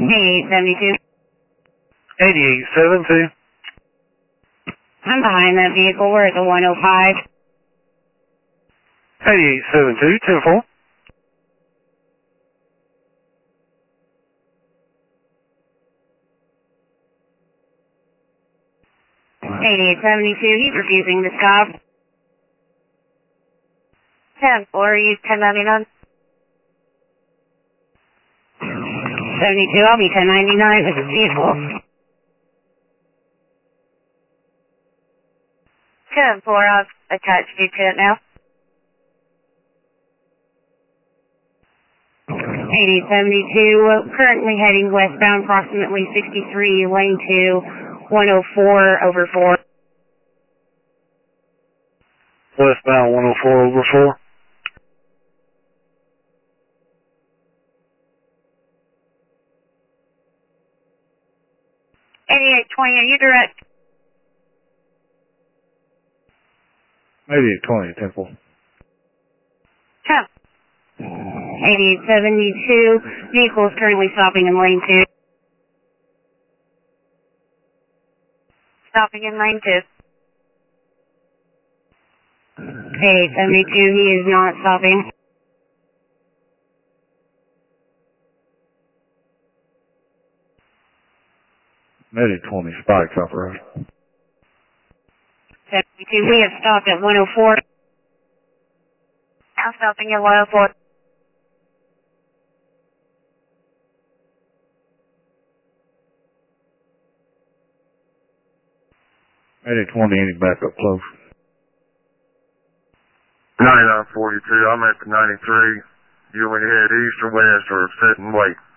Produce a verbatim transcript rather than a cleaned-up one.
eighty-eight seventy-two. eighty-eight seventy-two. I'm behind that vehicle. We're at the one oh five. eighty-eight seventy-two, ten four. eighty-eight seventy-two, he's refusing to stop. ten four, you ten ninety-nine? seventy-two, I'll be ten ninety-nine with the vehicle. ten four, I've attached you to it now. eighty seventy-two, currently heading westbound, approximately sixty-three, lane two, one oh four over four. Westbound one oh four over four. eighty-eight twenty, are you direct? eighty-eight twenty, ten four. ten. eighty-eight seventy-two, vehicle is currently stopping in lane two. Stopping in lane two. eighty-eight seventy-two, he is not stopping. eighty twenty, spikes operator. seventy-two, we have stopped at one oh four. Now stopping at one oh four. eighty twenty, any backup close? ninety-nine forty-two, I'm at the ninety-three. You want me to head east or west or sit and wait?